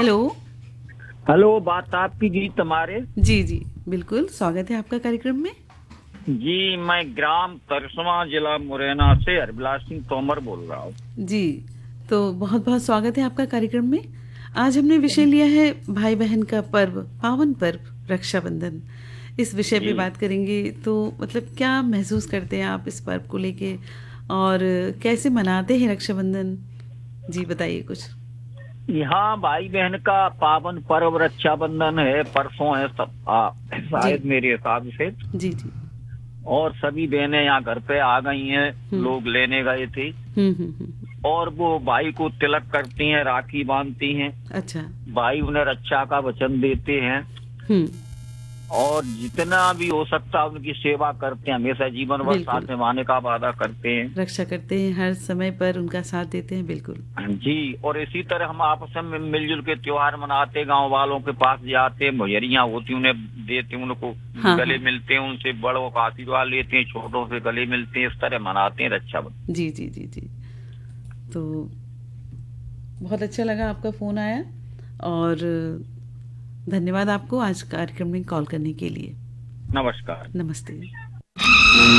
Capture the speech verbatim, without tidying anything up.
Hello. Hello, बात आपकी जी तुम्हारे। जी, जी, बिल्कुल, स्वागत है आपका कार्यक्रम में। जी, मैं ग्राम तरसमा, जिला मुरैना से हरबिलास सिंह तोमर बोल रहा हूँ। जी, तो बहुत-बहुत स्वागत है आपका कार्यक्रम में। आज हमने विषय लिया है भाई-बहन का पर्व, पावन पर्व रक्षाबंधन। इस विषय पे जी, बात करेंगे, तो मतलब क्या महसूस करते हैं आप इस पर्व को लेके और कैसे मनाते हैं रक्षाबंधन? जी, बताइए कुछ। यहाँ भाई बहन का पावन पर्व रक्षाबंधन है, परसों है सब आ, जी, शायद मेरे हिसाब से। जी, जी। और सभी बहनें यहाँ घर पे आ गई हैं, हुँ। लोग लेने गए थे। हुँ, हुँ, हुँ, हुँ। और वो भाई को तिलक करती हैं, राखी बांधती हैं। अच्छा। भाई उन्हें रक्षा का वचन देते हैं हुँ, और जितना भी हो सकता है उनकी सेवा करते हैं, हमेशा जीवन भर बिल्कुल। साथ निभाने का वादा करते हैं। रक्षा करते हैं, हर समय पर उनका साथ देते हैं, बिल्कुल। जी, और इसी तरह हम आपस में मिलजुल के त्योहार मनाते, गांव वालों के पास जाते, मुहैया होती उन्हें देते, उनको हाँ, गले हाँ। मिलते हैं, उनसे बड़ों का आशीर्वाद लेते हैं, छोटों से गले मिलते हैं, इस तरह मनाते हैं रक्षाबंधन। जी, जी, जी, जी। तो बहुत अच्छा लगा आपका फ़ोन आया और धन्यवाद आपको आज कार्यक्रम में कॉल करने के लिए। नमस्कार। नमस्ते।